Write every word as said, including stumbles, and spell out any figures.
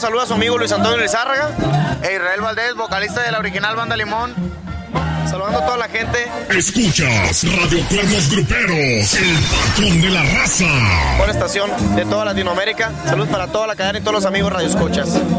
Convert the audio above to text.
saludo a su amigo Luis Antonio Lizárraga e Israel Valdés, vocalista de la original Banda Limón. Saludando a toda la gente. Escuchas Radio Cuernos Gruperos, el patrón de la raza. Buena estación de toda Latinoamérica. Saludos para toda la cadena y todos los amigos radioescuchas.